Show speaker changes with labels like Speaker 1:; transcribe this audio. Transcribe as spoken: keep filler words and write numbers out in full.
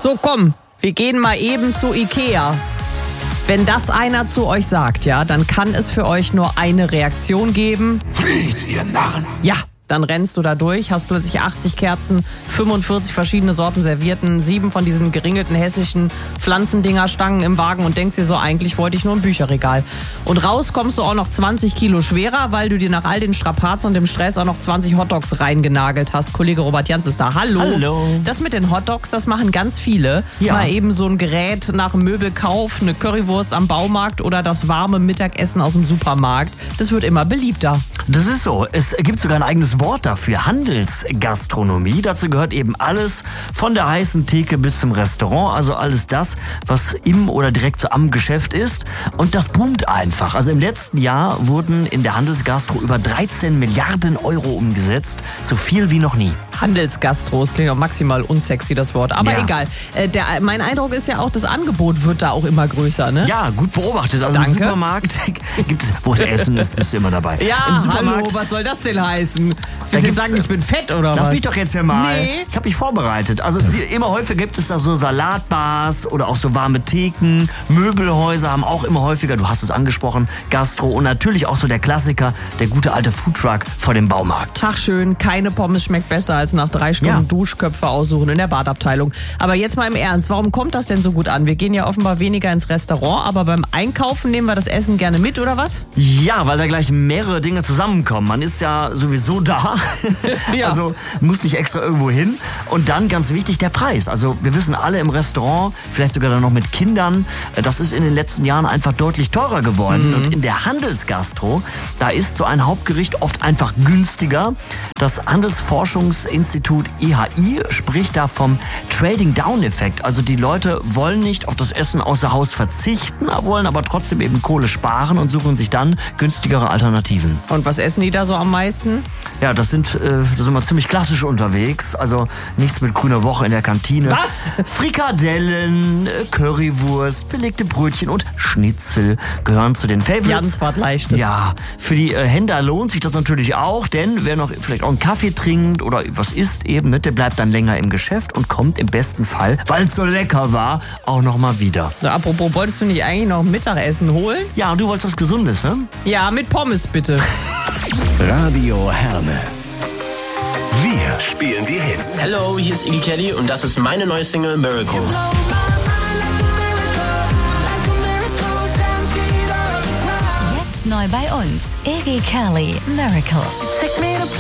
Speaker 1: So, komm, wir gehen mal eben zu Ikea. Wenn das einer zu euch sagt, ja, dann kann es für euch nur eine Reaktion geben.
Speaker 2: Flieht, ihr Narren!
Speaker 1: Ja, dann rennst du da durch, hast plötzlich achtzig Kerzen, fünfundvierzig verschiedene Sorten Servietten, sieben von diesen geringelten hässlichen Pflanzendinger-Stangen im Wagen und denkst dir so, eigentlich wollte ich nur ein Bücherregal. Und raus kommst du auch noch zwanzig Kilo schwerer, weil du dir nach all den Strapazen und dem Stress auch noch zwanzig Hotdogs reingenagelt hast. Kollege Robert Jans ist da. Hallo.
Speaker 3: Hallo.
Speaker 1: Das mit den Hotdogs, das machen ganz viele.
Speaker 3: Ja.
Speaker 1: Mal eben so ein Gerät nach dem Möbelkauf, eine Currywurst am Baumarkt oder das warme Mittagessen aus dem Supermarkt. Das wird immer beliebter.
Speaker 3: Das ist so. Es gibt sogar ein eigenes Wort dafür, Handelsgastronomie. Dazu gehört eben alles von der heißen Theke bis zum Restaurant, also alles das, was im oder direkt so am Geschäft ist. Und das boomt einfach. Also im letzten Jahr wurden in der Handelsgastro über dreizehn Milliarden Euro umgesetzt, so viel wie noch nie.
Speaker 1: Handelsgastro, das klingt auch maximal unsexy, das Wort. Aber
Speaker 3: Ja.
Speaker 1: egal. Äh, der, mein Eindruck ist ja auch, das Angebot wird da auch immer größer, ne?
Speaker 3: Ja, gut beobachtet. Also
Speaker 1: Danke.
Speaker 3: im Supermarkt gibt es, wo es Essen ist, bist du immer dabei.
Speaker 1: Ja,
Speaker 3: Im
Speaker 1: hallo,
Speaker 3: Supermarkt,
Speaker 1: was soll das denn heißen?
Speaker 3: Da
Speaker 1: Willst du
Speaker 3: gibt's-
Speaker 1: sagen, ich bin fett oder
Speaker 3: Lass
Speaker 1: was?
Speaker 3: mich doch jetzt hier mal.
Speaker 1: Nee.
Speaker 3: Ich habe mich vorbereitet. Also es, immer häufiger gibt es da so Salatbars oder auch so warme Theken. Möbelhäuser haben auch immer häufiger, du hast es angesprochen, Gastro und natürlich auch so der Klassiker, der gute alte Foodtruck vor dem Baumarkt.
Speaker 1: Tag schön, keine Pommes schmeckt besser als nach drei Stunden
Speaker 3: Ja.
Speaker 1: Duschköpfe aussuchen in der Badabteilung. Aber jetzt mal im Ernst, warum kommt das denn so gut an? Wir gehen ja offenbar weniger ins Restaurant, aber beim Einkaufen nehmen wir das Essen gerne mit, oder was?
Speaker 3: Ja, weil da gleich mehrere Dinge zusammenkommen. Man ist ja sowieso da,
Speaker 1: Ja.
Speaker 3: also muss nicht extra irgendwo hin. Und dann ganz wichtig, der Preis. Also wir wissen alle im Restaurant, vielleicht sogar dann noch mit Kindern, das ist in den letzten Jahren einfach deutlich teurer geworden.
Speaker 1: Mhm.
Speaker 3: Und in der Handelsgastro, da ist so ein Hauptgericht oft einfach günstiger. Das Handelsforschungsinstitut I H I spricht da vom Trading-Down-Effekt. Also die Leute wollen nicht auf das Essen außer Haus verzichten, wollen aber trotzdem eben Kohle sparen und suchen sich dann günstigere Alternativen.
Speaker 1: Und was essen die da so am meisten?
Speaker 3: Ja, das sind, äh, da sind wir ziemlich klassisch unterwegs. Also nichts mit grüner Woche in der Kantine.
Speaker 1: Was?
Speaker 3: Frikadellen, äh, Currywurst, belegte Brötchen und Schnitzel gehören zu den Favorites.
Speaker 1: Ganz was Leichtes.
Speaker 3: Ja, für die äh, Händler lohnt sich das natürlich auch, denn wer noch vielleicht auch einen Kaffee trinkt oder was isst eben, ne, der bleibt dann länger im Geschäft und kommt im besten Fall, weil es so lecker war, auch nochmal wieder.
Speaker 1: So, apropos, wolltest du nicht eigentlich noch ein Mittagessen holen?
Speaker 3: Ja, und du wolltest was Gesundes, ne?
Speaker 1: Ja, mit Pommes bitte.
Speaker 2: Radio Herne. Wir spielen die Hits.
Speaker 4: Hello, hier ist Iggy Kelly und das ist meine neue Single Miracle.
Speaker 5: Jetzt neu bei uns. Iggy Kelly, Miracle.